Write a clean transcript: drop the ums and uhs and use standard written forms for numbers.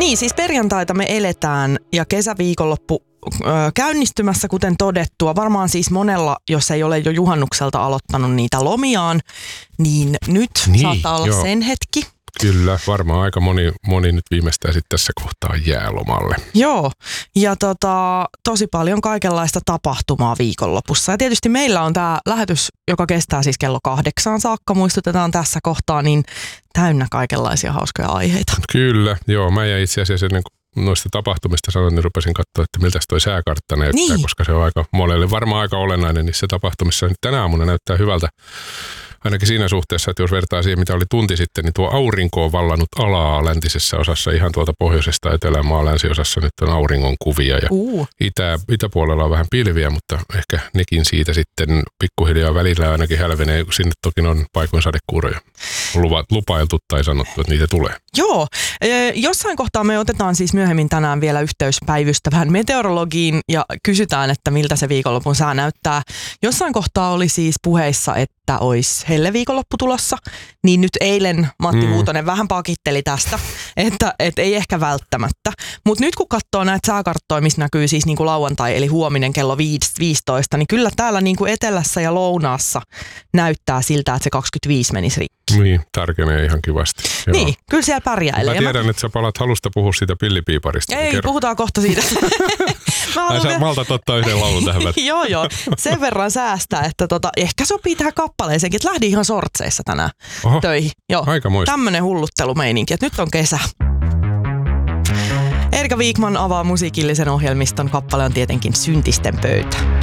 Niin, siis perjantaita me eletään ja kesäviikonloppu käynnistymässä, kuten todettua. Varmaan siis monella, jos ei ole jo juhannukselta aloittanut niitä lomiaan, niin nyt saattaa olla sen hetki. Kyllä, varmaan aika moni nyt viimeistään sitten tässä kohtaa jää lomalle. Joo, ja tosi paljon kaikenlaista tapahtumaa viikonlopussa. Ja tietysti meillä on tämä lähetys, joka kestää siis kello 8 saakka, muistutetaan tässä kohtaa, niin täynnä kaikenlaisia hauskoja aiheita. Kyllä, joo. Mä jäin itse asiassa ennen kuin noista tapahtumista sanoin, niin rupesin katsoa, että miltä toi sääkartta näyttää, koska se on aika monelle varmaan aika olennainen niissä tapahtumissa. Nyt tänä aamuna näyttää hyvältä. Ainakin siinä suhteessa, että jos vertaa siihen, mitä oli tunti sitten, niin tuo aurinko on vallannut alaa läntisessä osassa, ihan tuolta pohjoisesta etelämaa länsiosassa nyt on auringon kuvia. Ja itäpuolella on vähän pilviä, mutta ehkä nekin siitä sitten pikkuhiljaa välillä ainakin hälvenee. Sinne toki on paikoin sadekuuroja lupailtu tai sanottu, että niitä tulee. Joo, jossain kohtaa me otetaan siis myöhemmin tänään vielä yhteys päivystävään meteorologiin ja kysytään, että miltä se viikonlopun sää näyttää. Jossain kohtaa oli siis puheissa, että olisi helleviikonloppu tulossa, niin nyt eilen Matti Huutonen vähän pakitteli tästä, että ei ehkä välttämättä. Mutta nyt kun katsoo näitä sääkarttoja, missä näkyy siis niin kuin lauantai eli huominen kello 15, niin kyllä täällä niin kuin etelässä ja lounaassa näyttää siltä, että se 25 menisi rikki. Niin, tarkenee ihan kivasti. Joo. Niin, kyllä siellä pärjäilee. Mä tiedän, että sä palat halusta puhua siitä pillipiiparista. Ei, puhutaan kohta siitä. Sä maltat ottaa yhden laulun tähän väliin. Joo, sen verran säästää, että ehkä sopii tähän kappaleeseenkin, että lähdin ihan sortseissa tänään töihin. Joo, aikamoista. Tämmönen hulluttelumeininki, että nyt on kesä. Erika Wikman avaa musiikillisen ohjelmiston. Kappale on tietenkin Syntisten pöytä.